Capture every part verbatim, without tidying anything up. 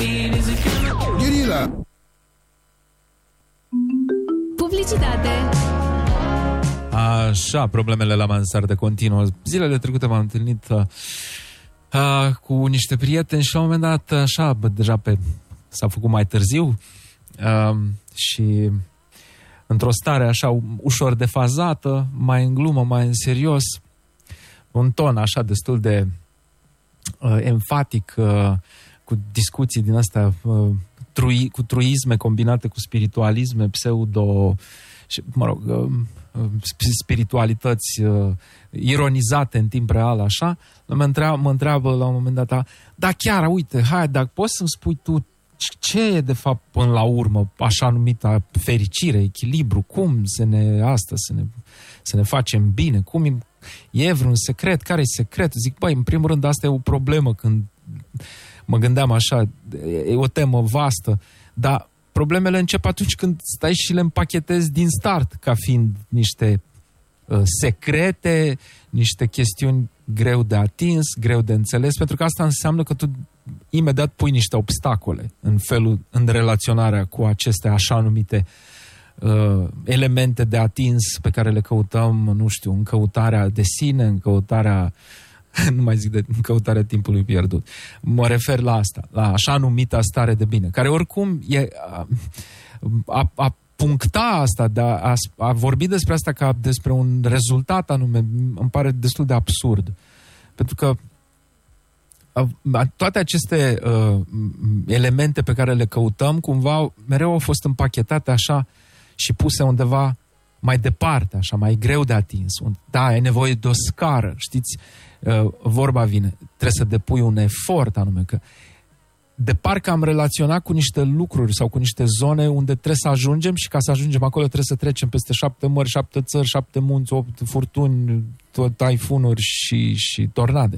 Gherila. Publicitate. Așa, problemele la mansardă continuă. Zilele trecute m-am întâlnit uh, uh, cu niște prieteni și la un moment dat, așa, bă, deja pe, s-a făcut mai târziu uh, și într-o stare așa ușor defazată, mai în glumă, mai în serios, un ton așa destul de uh, emfatic, uh, cu discuții din astea, uh, trui, cu truisme combinate cu spiritualisme, pseudo, și, mă rog, uh, spiritualități uh, ironizate în timp real, așa, mă întreabă, mă întreabă la un moment dat, da chiar, uite, hai, dar poți să-mi spui tu ce e de fapt până la urmă așa numită fericire, echilibru, cum să ne, asta, să ne, să ne facem bine, cum e, e vreun secret, care e secretul? Zic, băi, în primul rând asta e o problemă când mă gândeam așa, e o temă vastă, dar problemele încep atunci când stai și le împachetezi din start ca fiind niște uh, secrete, niște chestiuni greu de atins, greu de înțeles, pentru că asta înseamnă că tu imediat pui niște obstacole în felul, în relaționarea cu aceste așa numite uh, elemente de atins pe care le căutăm, nu știu, în căutarea de sine, în căutarea nu mai zic de în căutarea timpului pierdut. Mă refer la asta, la așa numita stare de bine, care oricum e a, a, a puncta asta, de a, a, a vorbi despre asta ca despre un rezultat anume, îmi pare destul de absurd. Pentru că a, a, toate aceste uh, elemente pe care le căutăm, cumva, mereu au fost împachetate așa și puse undeva mai departe, așa, mai greu de atins. Da, ai nevoie de o scară, știți? Uh, vorba vine, trebuie să depui un efort anume, că de parcă am relaționat cu niște lucruri sau cu niște zone unde trebuie să ajungem și ca să ajungem acolo trebuie să trecem peste șapte mări, șapte țări, șapte munți, opt furtuni, taifunuri și, și tornade.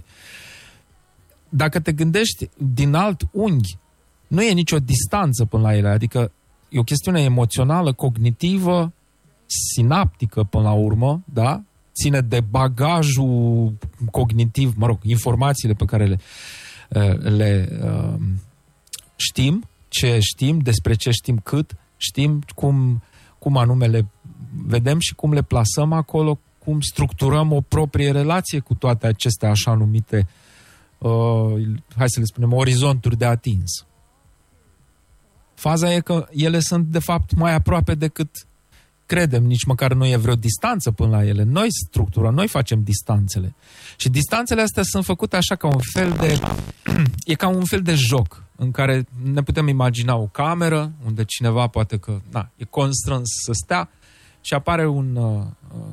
Dacă te gândești din alt unghi, nu e nicio distanță până la ele, adică e o chestiune emoțională, cognitivă, sinaptică până la urmă, da? Ține de bagajul cognitiv, mă rog, informațiile pe care le, le uh, știm, ce știm, despre ce știm cât, știm cum, cum anume le vedem și cum le plasăm acolo, cum structurăm o proprie relație cu toate acestea așa numite, uh, hai să le spunem, orizonturi de atins. Faza e că ele sunt de fapt mai aproape decât credem, nici măcar nu e vreo distanță până la ele. Noi structurăm, noi facem distanțele. Și distanțele astea sunt făcute așa ca un fel de... e ca un fel de joc în care ne putem imagina o cameră unde cineva poate că na, e constrâns să stea și apare un, uh,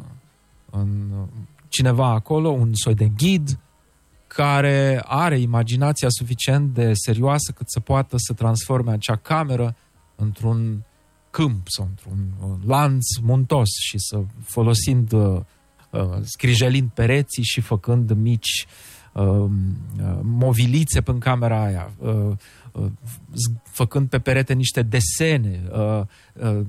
un uh, cineva acolo, un soi de ghid care are imaginația suficient de serioasă cât să poată să transforme acea cameră într-un câmp sau într-un uh, lanț muntos și să folosind, uh, uh, scrijelind pereții și făcând mici uh, uh, movilițe în camera aia, uh, uh, făcând pe perete niște desene, uh, uh,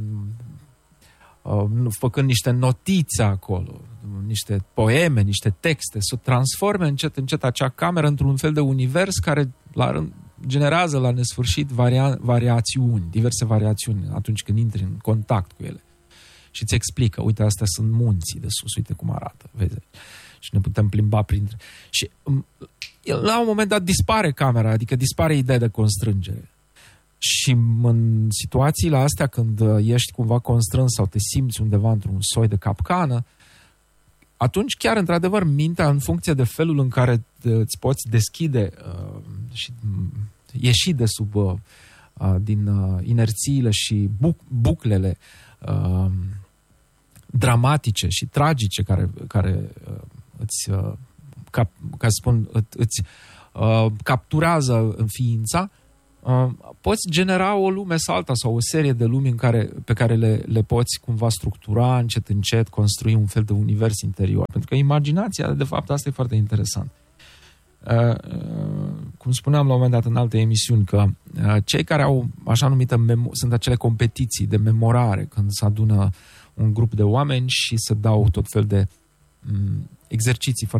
uh, făcând niște notițe acolo, niște poeme, niște texte, să transforme încet, încet acea cameră într-un fel de univers care la rând generează la nesfârșit varia- variațiuni, diverse variațiuni atunci când intri în contact cu ele. Și îți explică, uite, astea sunt munții de sus, uite cum arată, vezi? Și ne putem plimba printre... Și la un moment dat dispare camera, adică dispare ideea de constrângere. Și în situațiile astea, când ești cumva constrâns sau te simți undeva într-un soi de capcană, atunci chiar, într-adevăr, mintea, în funcție de felul în care îți poți deschide uh, și ieși de sub uh, din uh, inerțiile și buc- buclele uh, dramatice și tragice care, care uh, îți, uh, cap, ca să spun, îți uh, capturează în ființa, uh, poți genera o lume sau alta sau o serie de lumi în care, pe care le, le poți cumva structura încet, încet, construi un fel de univers interior. Pentru că imaginația, de fapt, asta e foarte interesant. Uh, uh, cum spuneam la un moment dat în alte emisiuni, că uh, cei care au așa numită memo- sunt acele competiții de memorare, când se adună un grup de oameni și se dau tot fel de um, exerciții